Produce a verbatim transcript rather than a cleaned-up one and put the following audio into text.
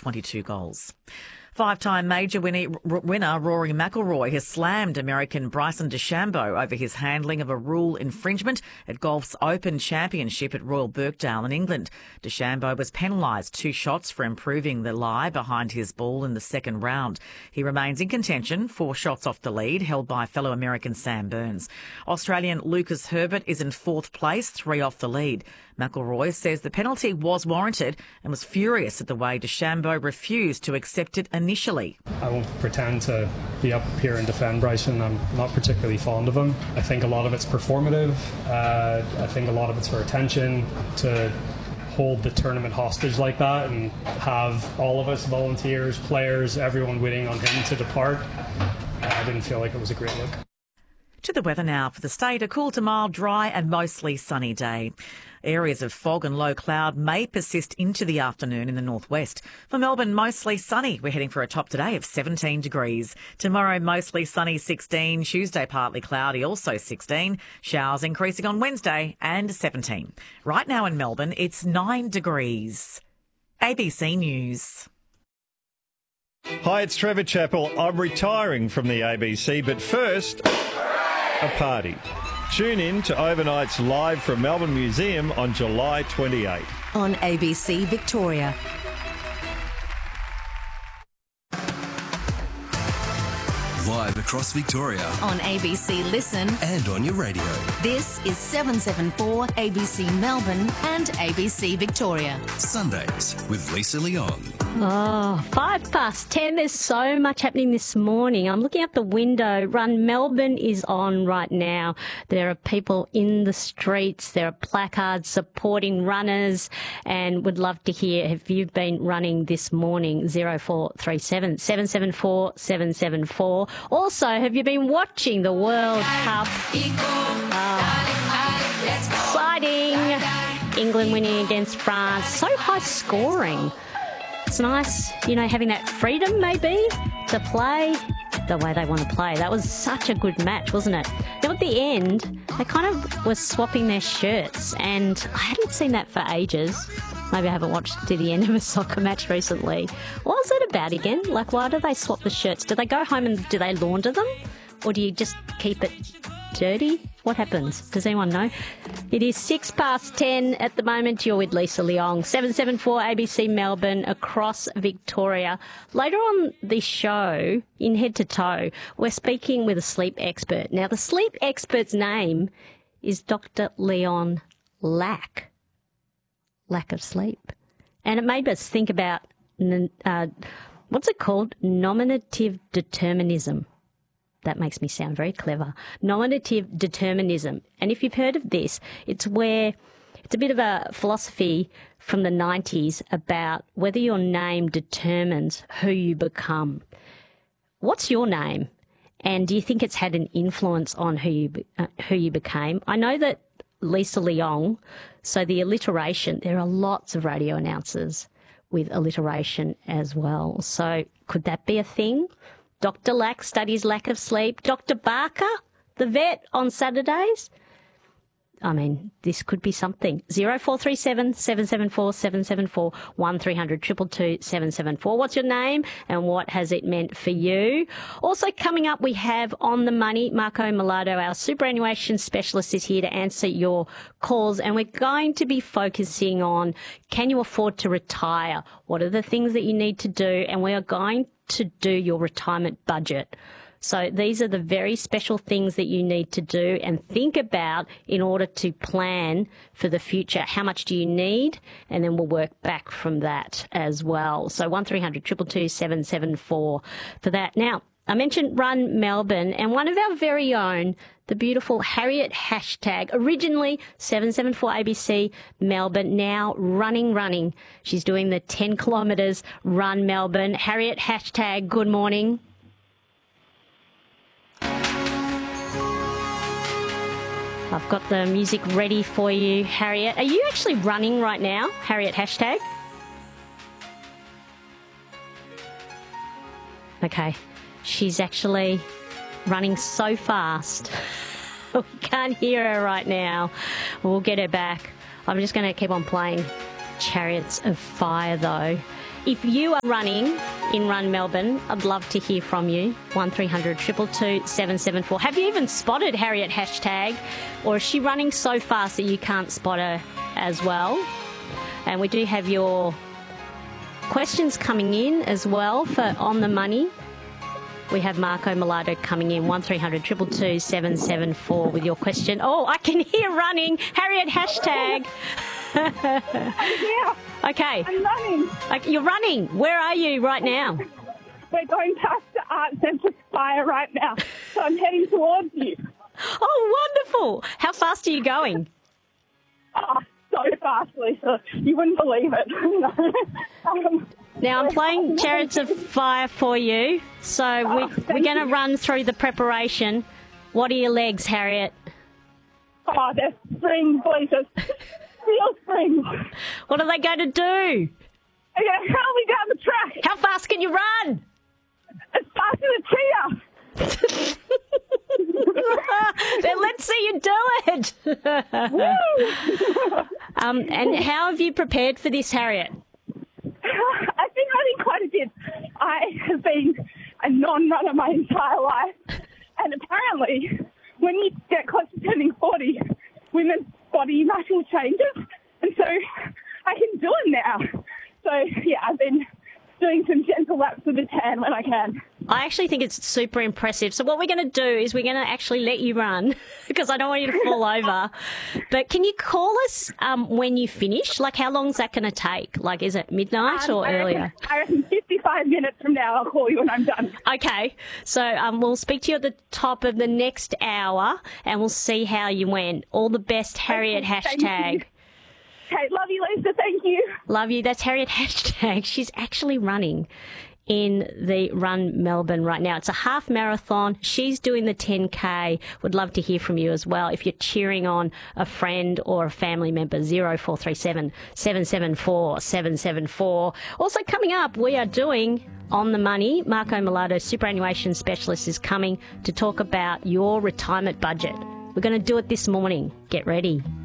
twenty-two goals. Five-time major winner, winner Rory McIlroy has slammed American Bryson DeChambeau over his handling of a rule infringement at golf's Open Championship at Royal Birkdale in England. DeChambeau was penalised two shots for improving the lie behind his ball in the second round. He remains in contention, four shots off the lead, held by fellow American Sam Burns. Australian Lucas Herbert is in fourth place, three off the lead. McIlroy says the penalty was warranted and was furious at the way DeChambeau refused to accept it initially. I won't pretend to be up here and defend Bryson. I'm not particularly fond of him. I think a lot of it's performative. Uh, I think a lot of it's for attention, to hold the tournament hostage like that and have all of us, volunteers, players, everyone waiting on him to depart. Uh, I didn't feel like it was a great look. To the weather now for the state. A cool to mild, dry and mostly sunny day. Areas of fog and low cloud may persist into the afternoon in the northwest. For Melbourne, mostly sunny. We're heading for a top today of seventeen degrees. Tomorrow, mostly sunny, sixteen. Tuesday, partly cloudy, also sixteen. Showers increasing on Wednesday and seventeen. Right now in Melbourne, it's nine degrees. A B C News. Hi, it's Trevor Chappell. I'm retiring from the A B C, but first, a party. Tune in to Overnight's live from Melbourne Museum on July twenty-eighth. On A B C Victoria. Live across Victoria. On A B C Listen. And on your radio. This is seven seven four A B C Melbourne and A B C Victoria. Sundays with Lisa Leong. Oh, five past ten. There's so much happening this morning. I'm looking out the window. Run Melbourne is on right now. There are people in the streets. There are placards supporting runners, and would love to hear, have you been running this morning? zero four three seven, seven seven four, seven seven four. Also, have you been watching the World Cup? Oh, exciting. England winning against France. So high scoring. It's nice, you know, having that freedom maybe to play the way they want to play. That was such a good match, wasn't it? Now at the end, they kind of were swapping their shirts, and I hadn't seen that for ages. Maybe I haven't watched to the end of a soccer match recently. What was it about again? Like, why do they swap the shirts? Do they go home and do they launder them? Or do you just keep it dirty? What happens? Does anyone know? It is six past ten at the moment. You're with Lisa Leong. seven seven four A B C Melbourne across Victoria. Later on the show, in Head to Toe, we're speaking with a sleep expert. Now, the sleep expert's name is Doctor Leon Lack. Lack of sleep. And it made us think about, uh, what's it called? Nominative determinism. That makes me sound very clever. Nominative determinism. And if you've heard of this, it's where it's a bit of a philosophy from the nineties about whether your name determines who you become. What's your name? And do you think it's had an influence on who you uh, who you became? I know that Lisa Leong, so the alliteration, there are lots of radio announcers with alliteration as well. So could that be a thing? Doctor Lack studies lack of sleep. Doctor Barker, the vet, on Saturdays. I mean, this could be something. zero four three seven, seven seven four, seven seven four, one three hundred, two two two, seven seven four. What's your name and what has it meant for you? Also coming up, we have On the Money. Marco Millardo, our superannuation specialist, is here to answer your calls, and we're going to be focusing on, can you afford to retire? What are the things that you need to do? And we are going to do your retirement budget. So these are the very special things that you need to do and think about in order to plan for the future. How much do you need? And then we'll work back from that as well. So one three hundred, two two two, seven seven four for that. Now, I mentioned Run Melbourne, and one of our very own, the beautiful Harriet Hashtag, originally seven seven four A B C Melbourne, now running, running. She's doing the ten kilometres Run Melbourne. Harriet Hashtag, good morning. I've got the music ready for you, Harriet. Are you actually running right now, Harriet Hashtag? Okay. She's actually running so fast. We can't hear her right now. We'll get her back. I'm just going to keep on playing Chariots of Fire, though. If you are running in Run Melbourne, I'd love to hear from you. one three hundred two two two seven seven four. Have you even spotted Harriet Hashtag? Or is she running so fast that you can't spot her as well? And we do have your questions coming in as well for On the Money. We have Marco Millardo coming in, one three hundred two two two seven seven four with your question. Oh, I can hear running. Harriet Hashtag. Yeah. Okay. I'm running. Okay, you're running. Where are you right now? We're going past the Art Centre Spire right now, so I'm heading towards you. Oh, wonderful. How fast are you going? Oh, so fast, Lisa. You wouldn't believe it. um, Now, I'm playing Chariots of Fire for you, so we, Oh, we're thank going to you. run through the preparation. What are your legs, Harriet? oh, there's springs, Lisa. Steel springs. What are they going to do? They're going to hurl me down the track How fast can you run? as fast as a cheetah. Then let's see you do it. um, and how have you prepared for this, Harriet? I've been running quite a bit. I have been a non-runner my entire life. And apparently, when you get close to turning forty, women's body muscle changes. And so I can do it now. So, yeah, I've been doing some gentle laps with the tan when I can. I actually think it's super impressive. So what we're going to do is we're going to actually let you run because I don't want you to fall over. But can you call us um, when you finish? Like, how long is that going to take? Like, is it midnight Um, or I reckon- earlier? I reckon fifty-five minutes from now I'll call you when I'm done. Okay, so um, we'll speak to you at the top of the next hour and we'll see how you went. All the best, Harriet Okay, thank you. Hashtag. Okay, love you, Lisa. Thank you. Love you. That's Harriet Hashtag. She's actually running in the Run Melbourne right now. It's a half marathon. She's doing the ten K. Would love to hear from you as well. If you're cheering on a friend or a family member, zero four three seven seven seven four seven seven four. Also coming up, we are doing On the Money. Marco Millardo, superannuation specialist, is coming to talk about your retirement budget. We're going to do it this morning. Get ready.